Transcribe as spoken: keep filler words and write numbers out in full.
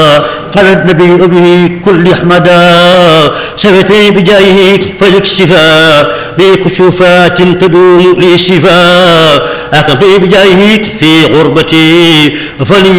قال النبي به كل أحمدا شفتي بجاهك فلك الشفاء بكشوفات تدوم لي الشفاء أكفي بجاهك في غربتي فلي